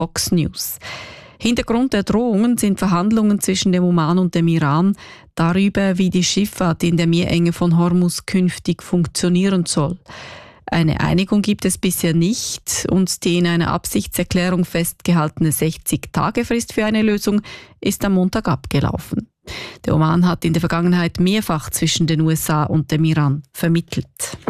Fox News. Hintergrund der Drohungen sind Verhandlungen zwischen dem Oman und dem Iran darüber, wie die Schifffahrt in der Meerenge von Hormuz künftig funktionieren soll. Eine Einigung gibt es bisher nicht und die in einer Absichtserklärung festgehaltene 60-Tage-Frist für eine Lösung ist am Montag abgelaufen. Der Oman hat in der Vergangenheit mehrfach zwischen den USA und dem Iran vermittelt.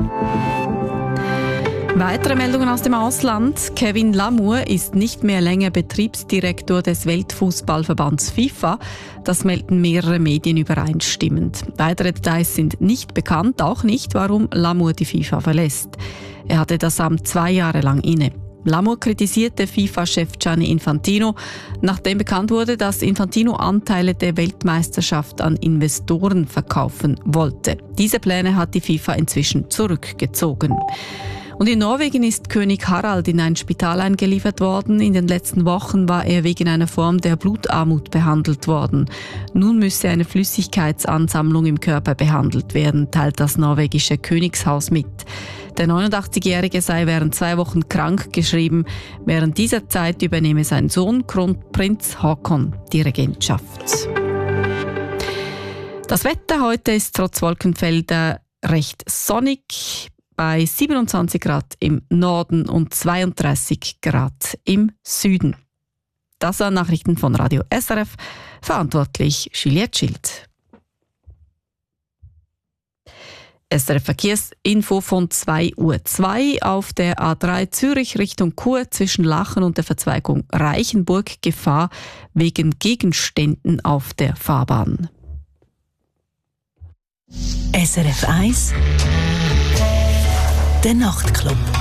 Weitere Meldungen aus dem Ausland. Kevin Lamour ist nicht mehr länger Betriebsdirektor des Weltfußballverbands FIFA. Das melden mehrere Medien übereinstimmend. Weitere Details sind nicht bekannt, auch nicht, warum Lamour die FIFA verlässt. Er hatte das Amt 2 Jahre lang inne. Lamour kritisierte FIFA-Chef Gianni Infantino, nachdem bekannt wurde, dass Infantino Anteile der Weltmeisterschaft an Investoren verkaufen wollte. Diese Pläne hat die FIFA inzwischen zurückgezogen. Und in Norwegen ist König Harald in ein Spital eingeliefert worden. In den letzten Wochen war er wegen einer Form der Blutarmut behandelt worden. Nun müsse eine Flüssigkeitsansammlung im Körper behandelt werden, teilt das norwegische Königshaus mit. Der 89-Jährige sei während 2 Wochen krank geschrieben. Während dieser Zeit übernehme sein Sohn Kronprinz Haakon die Regentschaft. Das Wetter heute ist trotz Wolkenfelder recht sonnig. Bei 27 Grad im Norden und 32 Grad im Süden. Das waren Nachrichten von Radio SRF, verantwortlich Juliette Schild. SRF Verkehrsinfo von 2:02 Uhr auf der A3 Zürich Richtung Chur zwischen Lachen und der Verzweigung Reichenburg Gefahr wegen Gegenständen auf der Fahrbahn. SRF 1 Der Nachtclub.